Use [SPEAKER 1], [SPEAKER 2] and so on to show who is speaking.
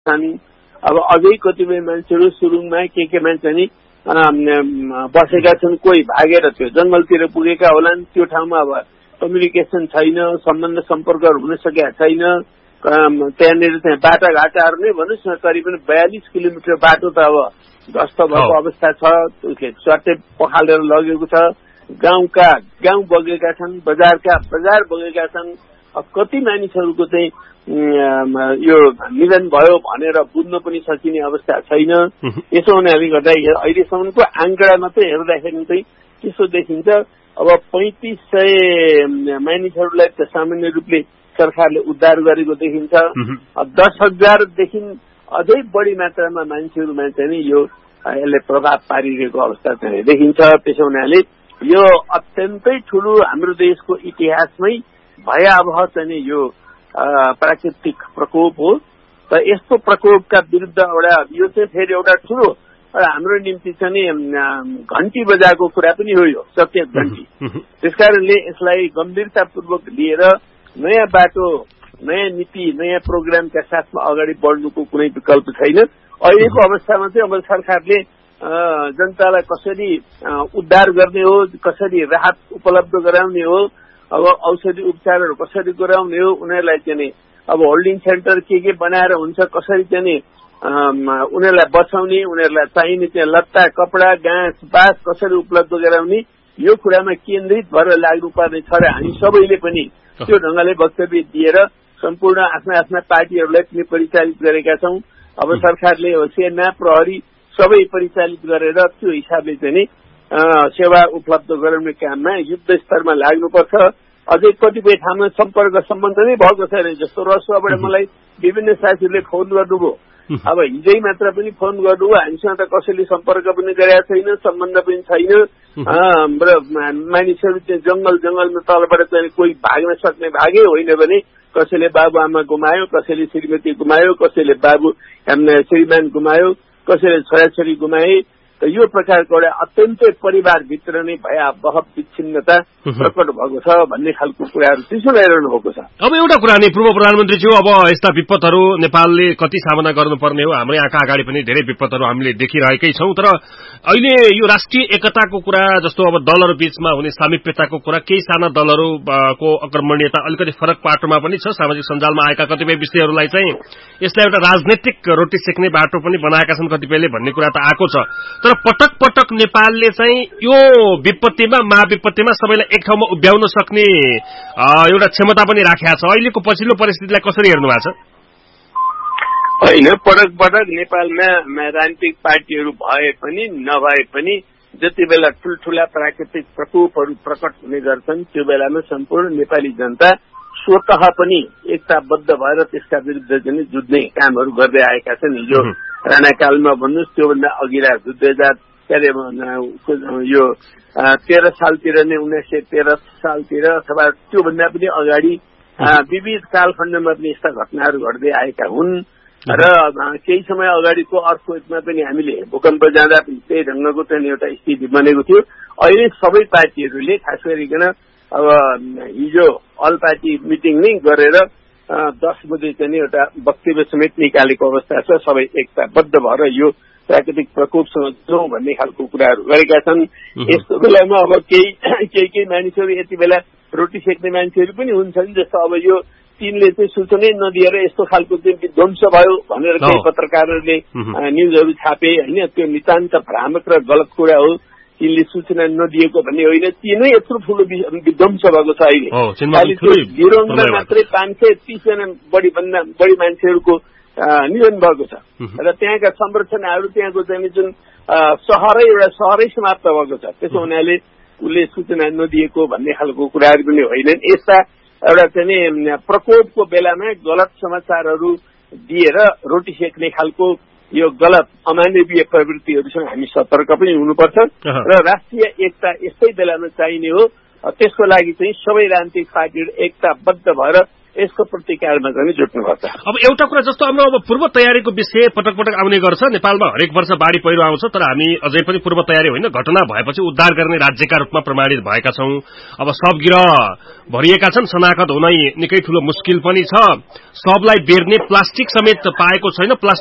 [SPEAKER 1] छन्। अब अझै कतिपय मान्छेहरू सुरुङमा के मान्छे नि बसेका छन्, कोही भागेर त्यो जंगलतिर पुगेका होलान्। त्यो ठाउँमा अब कम्युनिकेसन छैन, सम्बन्ध सम्पर्कहरू हुन सकेका छैन। त्यहाँनिर चाहिँ बाटाघाटाहरू नै भन्नुहोस् न, करिबन 42 किलोमिटर बाटो त अब ध्वस्त भएको अवस्था छ। उसले स्वाटै पखालेर लगेको छ। गाउँ बगेका छन्, बजार बगेका छन्। कति मानिसहरूको चाहिँ यो निधन भयो भनेर बुझ्न पनि सकिने अवस्था छैन। यसो हुनाले गर्दा अहिलेसम्मको आंकडा मात्रै हेर्दाखेरि चाहिँ त्यसो देखिन्छ। अब 3500 मानिसहरूलाई त सामान्य रूपले सरकारले उद्धार गरेको देखिन्छ। 10,000 देखि अझै बढी मात्रामा मान्छेहरूमा चाहिँ यो यसले प्रभाव पारिरहेको अवस्था चाहिँ देखिन्छ। त्यसो हुनाले यो अत्यन्तै ठूलो हाम्रो देशको इतिहासमै भयावह चाहिँ यो प्राकृतिक प्रकोप हो। र यस्तो प्रकोपका विरुद्ध यो चाहिँ फेरि एउटा ठूलो हाम्रो निम्ति चाहिँ घण्टी बजाएको कुरा पनि हो, यो सचेत घण्टी। त्यसकारणले यसलाई गम्भीरतापूर्वक लिएर नयाँ बाटो, नयाँ नीति, नयाँ प्रोग्रामका साथमा अगाडि बढ्नुको कुनै विकल्प छैन। अहिलेको अवस्थामा चाहिँ अब सरकारले जनतालाई कसरी उद्धार गर्ने हो, कसरी राहत उपलब्ध गराउने हो, अब औषधि उपचारहरू कसरी गराउने हो, उनीहरूलाई चाहिँ अब होल्डिङ सेन्टर के बनाएर हुन्छ, कसरी चाहिँ उनीहरूलाई बचाउने, उनीहरूलाई चाहिने चाहिँ लत्ता, कपडा, घाँस, बास कसरी उपलब्ध गराउने, यो कुरामा केन्द्रित भएर लाग्नुपर्ने छ। र हामी सबैले पनि त्यो ढंगले वक्तव्य दिएर सम्पूर्ण आफ्ना पार्टीहरूलाई पनि परिचालित गरेका छौं। अब सरकारले सेना, प्रहरी सबै परिचालित गरेर त्यो हिसाबले चाहिँ सेवा उपलब्ध गराउने काममा युद्ध स्तरमा लाग्नुपर्छ। अझै कतिपय ठाउँमा सम्पर्क सम्बन्ध नै भएको छैन। जस्तो रसुवाबाट मलाई विभिन्न साथीहरूले फोन गर्नुभयो। अब हिजै मात्र पनि फोन गर्नुभयो, हामीसँग त कसैले सम्पर्क पनि गरेका छैन, सम्बन्ध पनि छैन। र मानिसहरू चाहिँ जंगलमा तलबाट चाहिँ कोही भाग्न सक्ने भागे, होइन भने कसैले बाबुआमा गुमायो, कसैले श्रीमती गुमायो, कसैले श्रीमान गुमायो, कसैले छोराछोरी गुमाए। यो प्रकारको एउटा अत्यन्तै परिवारभित्र नै भयावह विच्छिन्नता प्रकट भएको छ भन्ने खालको कुराहरू चाहिँ सुनाइरहनु भएको छ।
[SPEAKER 2] अब एउटा कुरा नि पूर्व प्रधानमन्त्रीज्यू, अब यस्ता विपदहरू नेपालले कति सामना गर्नुपर्ने हो, हाम्रो आँखा अगाडि पनि धेरै विपदहरू हामीले देखिरहेकै छौं। तर अहिले यो राष्ट्रिय एकताको कुरा, जस्तो अब दलहरू बीचमा हुने सामिप्यताको कुरा, केही साना दलहरूको आक्रमणीयता अलिकति फरक पाटोमा पनि छ। सामाजिक सञ्जालमा आएका कतिपय विषयहरूलाई चाहिँ यसलाई एउटा राजनैतिक रोटी सेक्ने बाटो पनि बनाएका छन् कतिपयले भन्ने कुरा त आएको छ। तर पटक पटक नेपालले चाहिँ यो विपत्तिमा, महाविपत्तिमा सबैलाई एक ठाउँमा उभ्याउन सक्ने एउटा क्षमता पनि राखेको छ। अहिलेको पछिल्लो परिस्थितिलाई कसरी हेर्नु भएको छ?
[SPEAKER 1] होइन, पटक नेपालमा राजनीतिक पार्टीहरू भए पनि नभए पनि जति बेला ठूल्ठूला प्राकृतिक प्रकोपहरू प्रकट हुने गर्छन् त्यो बेलामा सम्पूर्ण नेपाली जनता स्वतः पनि एकताबद्ध भएर त्यसका विरुद्ध चाहिँ जुझ्ने कामहरू गर्दै आएका छन्। हिजो राणाकालमा भन्नुहोस्, त्योभन्दा अघिल्ला 2013 यो 13 सालतिर नै, 1913 सालतिर अथवा त्योभन्दा पनि अगाडि विविध कालखण्डमा पनि यस्ता घटनाहरू घट्दै आएका हुन्। र केही समय अगाडिको अर्थक्वेकमा पनि हामीले भूकम्प जाँदा पनि त्यही ढंगको चाहिँ एउटा स्थिति बनेको थियो। अहिले सबै पार्टीहरूले खास गरिकन अब हिजो अल पार्टी मिटिङ नै गरेर 10 बजे चाहिँ एउटा वक्तव्य समेत निकालेको अवस्था छ। सबै एकताबद्ध भएर यो प्राकृतिक प्रकोपसँग जाउँ भन्ने खालको कुराहरू गरेका छन्। यस्तो बेलामा अब केही मानिसहरू यति बेला रोटी सेक्ने मान्छेहरू पनि हुन्छन्। जस्तो अब यो तिनले चाहिँ सूचनै नदिएर यस्तो खालको चाहिँ विध्वंस भयो भनेर केही पत्रकारहरूले न्युजहरू छापे, होइन? त्यो नितान्त भ्रामक र गलत कुरा हो। तिनले सूचना नदिएको भन्ने होइन, तिनै यत्रो ठूलो विध्वंस भएको छ। अहिले गिरोङमा मात्रै 530 जना बढी मान्छेहरूको निधन भएको छ। र त्यहाँका संरचनाहरू, त्यहाँको चाहिँ जुन एउटा सहरै समाप्त भएको छ। त्यसो हुनाले उसले सूचना नदिएको भन्ने खालको कुराहरू पनि होइनन्। यस्ता एउटा चाहिँ प्रकोपको बेलामा गलत समाचारहरू दिएर रोटी सेक्ने खालको यो गलत अमानवीय प्रवृत्तिहरूसँग हामी सतर्क पनि हुनुपर्छ। र राष्ट्रिय एकता यस्तै बेलामा चाहिने हो। त्यसको लागि चाहिँ सबै राजनीतिक पार्टीहरू एकताबद्ध भएर यसको प्रतिकारमा चाहिँ जुट्नुपर्छ।
[SPEAKER 2] अब एउटा कुरा जस्तो हाम्रो अब पूर्व तयारीको विषय पटक पटक आउने गर्छ। नेपालमा हरेक वर्ष बाढ़ी पहिरो आउँछ, तर हामी अझै पनि पूर्व तयारी होइन, घटना भएपछि उद्धार गर्ने राज्यका रूपमा प्रमाणित भएका छौं। अब शवगिरह भरिएका छन्, शनाखत हुनै निकै ठूलो मुस्किल पनि छ। शवलाई बेर्ने प्लास्टिक समेत पाएको छैन।